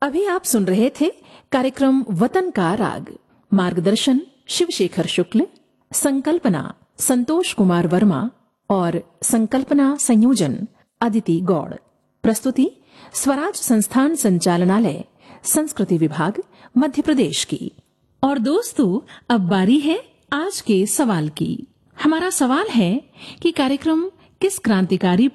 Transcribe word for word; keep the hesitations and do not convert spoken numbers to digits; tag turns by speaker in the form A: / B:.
A: अभी आप सुन रहे थे कार्यक्रम वतन का राग। मार्गदर्शन शिवशेखर शुक्ल, संकल्पना संतोष कुमार वर्मा और संकल्पना संयोजन अदिति गौड़। प्रस्तुति स्वराज संस्थान संचालनालय, संस्कृति विभाग, मध्य प्रदेश की। और दोस्तों, अब बारी है आज के सवाल की। हमारा सवाल है कि कार्यक्रम किस क्रांतिकारी